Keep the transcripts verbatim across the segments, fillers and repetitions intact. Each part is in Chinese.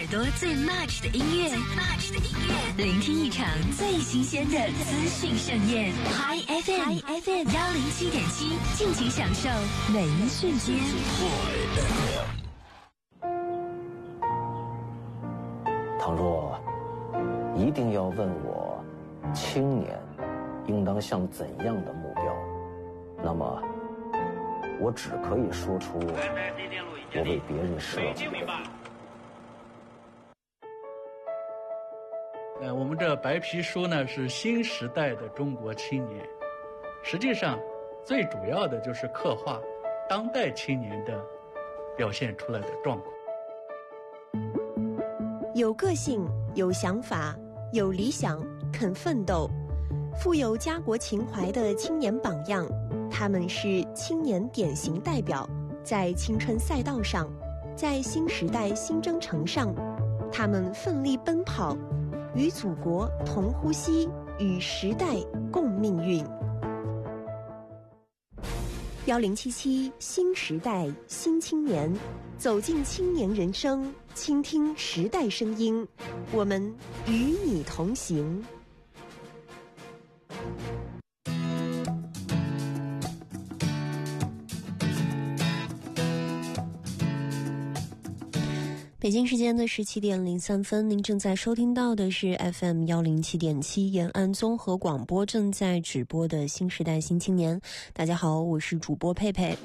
朵最 match 的音乐，最 match 的音乐，聆听一场最新鲜的资讯盛宴。Hi F M，Hi F M 幺零七点七，尽情享受每一瞬间。 倘若一定要问我，青年应当向怎样的目标，那么我只可以说出我为别人设计的。 呃，我们这白皮书呢是新时代的中国青年，实际上最主要的就是刻画当代青年的表现出来的状况。 有个性，有想法，有理想，肯奋斗，富有家国情怀的青年榜样，他们是青年典型代表。在青春赛道上，在新时代新征程上，他们奋力奔跑，与祖国同呼吸，与时代共命运。幺零七七新时代新青年，走进青年人生，倾听时代声音，我们与你同行。北京时间的十七点零三分，您正在收听到的是 F M 幺零七点七延安综合广播正在直播的新时代新青年。大家好，我是主播佩佩。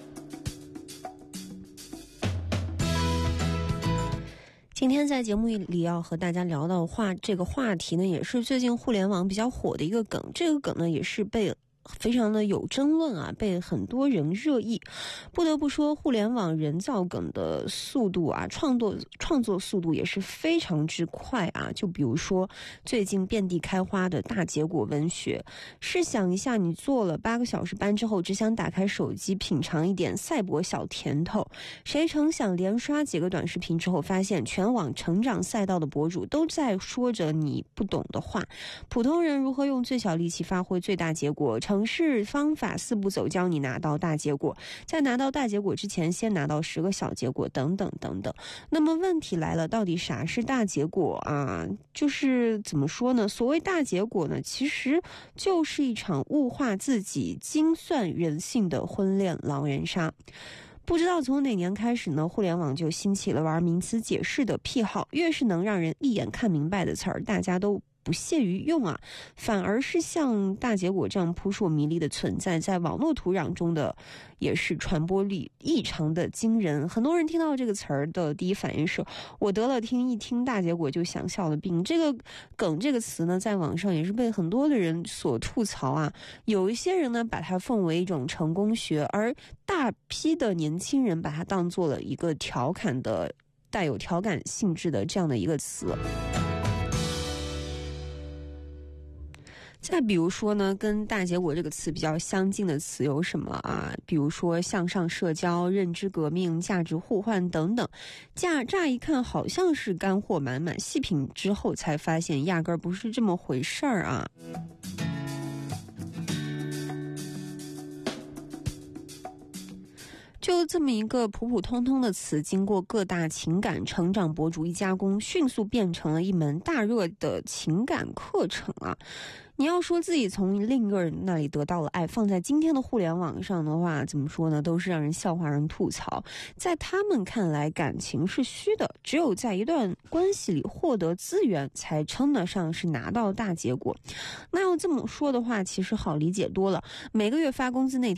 今天在节目里要和大家聊到话这个话题呢，也是最近互联网比较火的一个梗。这个梗呢，也是被非常的有争论啊，被很多人热议。不得不说，互联网人造梗的速度啊，创作创作速度也是非常之快啊。就比如说最近遍地开花的大结果文学，试想一下，你做了八个小时班之后，只想打开手机品尝一点赛博小甜头，谁成想连刷几个短视频之后，发现全网成长赛道的博主都在说着你不懂的话。普通人如何用最小力气发挥最大结果？城市方法四步走教你拿到大结果，在拿到大结果之前先拿到十个小结果，等等等等。那么问题来了，到底啥是大结果啊？就是怎么说呢？所谓大结果呢，其实就是一场物化自己、精算人性的婚恋狼人杀。不知道从哪年开始呢，互联网就兴起了玩名词解释的癖好，越是能让人一眼看明白的词儿，大家都不屑于用啊，反而是像大结果这样扑朔迷离的存在，在网络土壤中的也是传播力异常的惊人。很多人听到这个词儿的第一反应是，我得了听一听大结果就想笑的病。这个梗这个词呢，在网上也是被很多的人所吐槽啊。有一些人呢，把它奉为一种成功学，而大批的年轻人把它当做了一个调侃的、带有调侃性质的这样的一个词。再比如说呢，跟大结果这个词比较相近的词有什么啊？比如说向上社交、认知革命、价值互换等等。乍乍一看好像是干货满满，细品之后才发现压根儿不是这么回事儿啊。就这么一个普普通通的词，经过各大情感成长博主一加工，迅速变成了一门大热的情感课程啊！你要说自己从另一个人那里得到了爱，放在今天的互联网上的话，怎么说呢，都是让人笑话、人吐槽。在他们看来，感情是虚的，只有在一段关系里获得资源，才称得上是拿到大结果。那要这么说的话，其实好理解多了。每个月发工资那